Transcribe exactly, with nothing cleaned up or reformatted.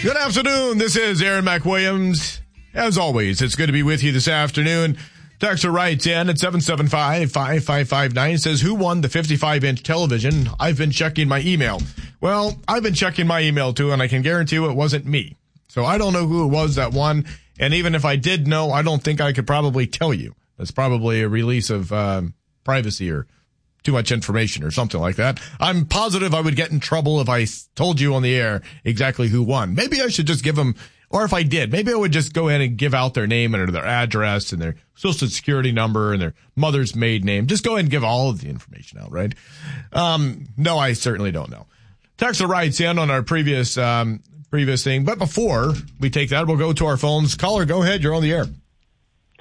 Good afternoon. This is Aaron McWilliams. As always, it's good to be with you this afternoon. Texter writes in at seven seven five, five five five nine, says, who won the fifty-five inch television? I've been checking my email. Well, I've been checking my email too, and I can guarantee you it wasn't me. So I don't know who it was that won. And even if I did know, I don't think I could probably tell you. That's probably a release of um, privacy or too much information or something like that. I'm positive I would get in trouble if I told you on the air exactly who won. Maybe I should just give them, or if I did, maybe I would just go ahead and give out their name and their address and their social security number and their mother's maiden name. Just go ahead and give all of the information out, right? Um, no, I certainly don't know. Texter writes in on our previous, um, previous thing. But before we take that, we'll go to our phones. Caller, go ahead. You're on the air.